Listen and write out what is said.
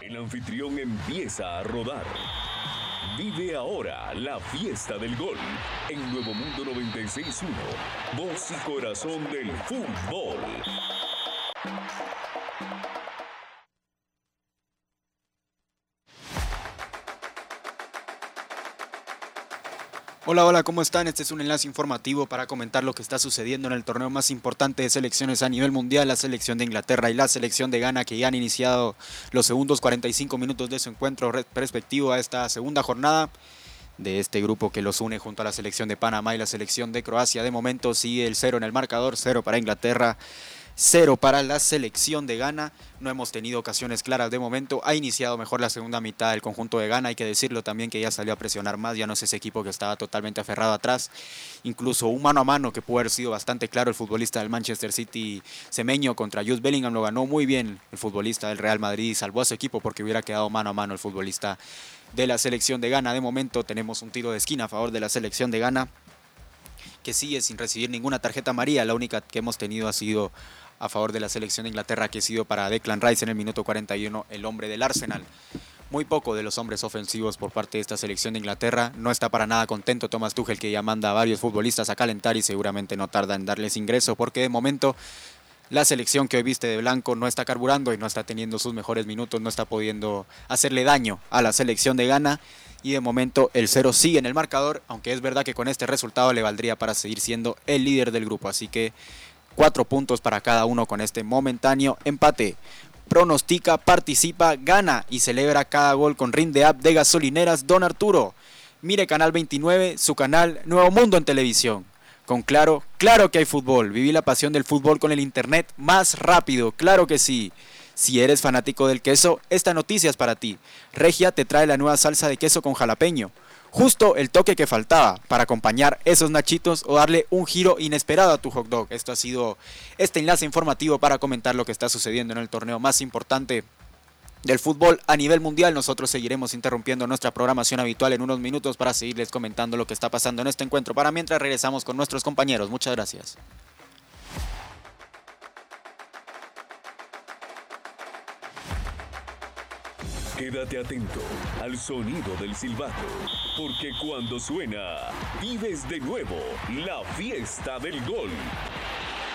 El anfitrión empieza a rodar. Vive ahora la fiesta del gol en Nuevo Mundo 96.1, voz y corazón del fútbol. Hola, hola, ¿cómo están? Este es un enlace informativo para comentar lo que está sucediendo en el torneo más importante de selecciones a nivel mundial, la selección de Inglaterra y la selección de Ghana, que ya han iniciado los segundos 45 minutos de su encuentro respectivo a esta segunda jornada de este grupo que los une junto a la selección de Panamá y la selección de Croacia. De momento sigue el 0 en el marcador, 0 para Inglaterra, 0 para la selección de Ghana. No hemos tenido ocasiones claras de momento. Ha iniciado mejor la segunda mitad del conjunto de Ghana. Hay que decirlo también que ya salió a presionar más. Ya no es ese equipo que estaba totalmente aferrado atrás. Incluso un mano a mano que pudo haber sido bastante claro. El futbolista del Manchester City, Semenyo, contra Jude Bellingham, lo ganó muy bien el futbolista del Real Madrid y salvó a su equipo porque hubiera quedado mano a mano el futbolista de la selección de Ghana. De momento tenemos un tiro de esquina a favor de la selección de Ghana, que sigue sin recibir ninguna tarjeta amarilla. La única que hemos tenido ha sido a favor de la selección de Inglaterra, que ha sido para Declan Rice en el minuto 41, el hombre del Arsenal. Muy poco de los hombres ofensivos por parte de esta selección de Inglaterra. No está para nada contento Thomas Tuchel, que ya manda a varios futbolistas a calentar y seguramente no tarda en darles ingreso, porque de momento la selección que hoy viste de blanco no está carburando y no está teniendo sus mejores minutos, no está pudiendo hacerle daño a la selección de Ghana. Y de momento el 0 sigue en el marcador, aunque es verdad que con este resultado le valdría para seguir siendo el líder del grupo. Así que 4 puntos para cada uno con este momentáneo empate. Pronostica, participa, gana y celebra cada gol con Rinde App de Gasolineras Don Arturo. Mire Canal 29, su canal Nuevo Mundo en televisión. Con Claro, claro que hay fútbol. Viví la pasión del fútbol con el internet más rápido, claro que sí. Si eres fanático del queso, esta noticia es para ti. Regia te trae la nueva salsa de queso con jalapeño. Justo el toque que faltaba para acompañar esos nachitos o darle un giro inesperado a tu hot dog. Esto ha sido este enlace informativo para comentar lo que está sucediendo en el torneo más importante del fútbol a nivel mundial. Nosotros seguiremos interrumpiendo nuestra programación habitual en unos minutos para seguirles comentando lo que está pasando en este encuentro. Para mientras regresamos con nuestros compañeros. Muchas gracias. Quédate atento al sonido del silbato, porque cuando suena, vives de nuevo la fiesta del gol.